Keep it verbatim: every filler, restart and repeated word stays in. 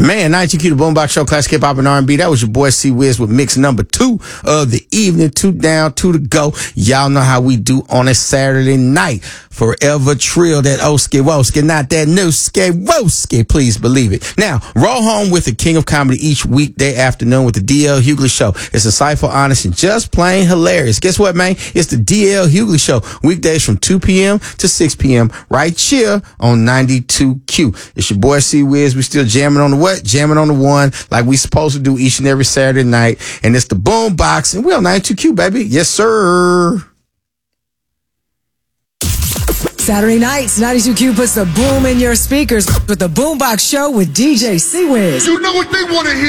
Man, ninety-two Q, the Boombox Show, classic hip hop and R and B. That was your boy C Wiz with mix number two of the evening. Two down, two to go. Y'all know how we do on a Saturday night. Forever Trill, that Oski Woski, not that Nooski Woski. Please believe it. Now, roll home with the king of comedy each weekday afternoon with the D L Hughley Show. It's insightful, honest, and just plain hilarious. Guess what, man? It's the D L Hughley Show. Weekdays from two p.m. to six p.m. right here on ninety-two Q. It's your boy C Wiz. We still jamming on the what? Jamming on the one like we supposed to do each and every Saturday night. And it's the Boombox, and we're on ninety-two Q, baby. Yes, sir. Saturday nights, ninety-two Q puts the boom in your speakers with the Boombox Show with D J C Wiz. You know what they want to hear.